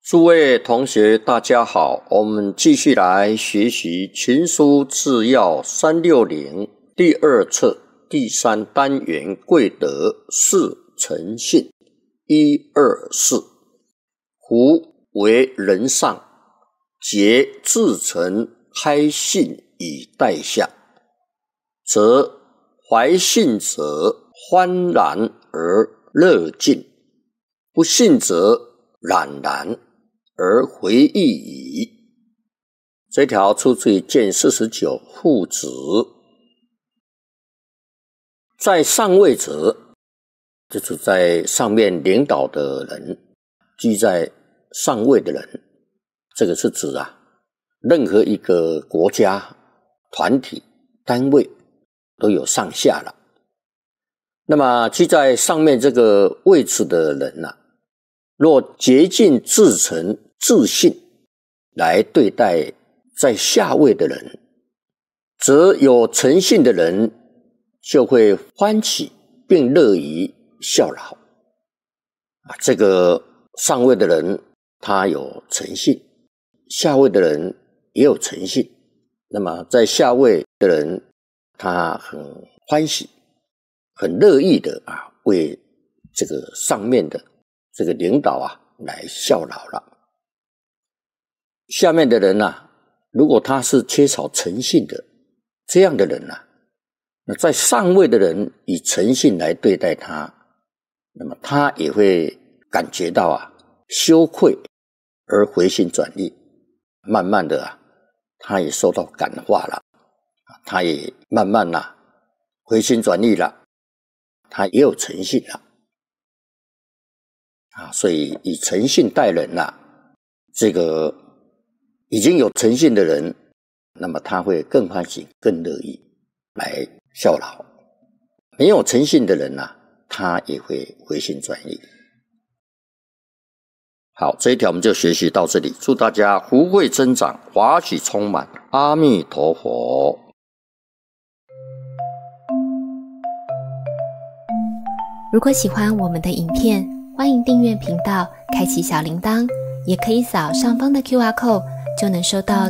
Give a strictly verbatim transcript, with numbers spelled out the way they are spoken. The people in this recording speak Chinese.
诸位同学大家好，我们继续来学习群书治要三六零第二册第三单元贵德四诚信一二四。夫为人上，皆自诚开信以待下，则怀信者欢然而乐尽，不信则赧然而回忆矣。这条出自于卷四十九父子。在上位者，就是在上面领导的人，居在上位的人，这个是指啊，任何一个国家、团体、单位都有上下了。那么居在上面这个位置的人啊，若竭尽至诚自信来对待在下位的人，则有诚信的人就会欢喜并乐于效劳。啊，这个上位的人他有诚信，下位的人也有诚信。那么在下位的人，他很欢喜、很乐意的啊，为这个上面的这个领导啊来效劳了。下面的人啊，如果他是缺少诚信的这样的人啊，那在上位的人以诚信来对待他，那么他也会感觉到啊羞愧而回心转意，慢慢的啊他也受到感化了，他也慢慢啊回心转意了，他也有诚信了啊，所以以诚信待人啊，这个已经有诚信的人，那么他会更欢喜、更乐意来效劳。没有诚信的人啊，他也会回心转意。好，这一条我们就学习到这里，祝大家福慧增长，华喜充满，阿弥陀佛。 如果喜欢我们的影片，欢迎订阅频道，开启小铃铛，也可以扫上方的 Q R code， 就能收到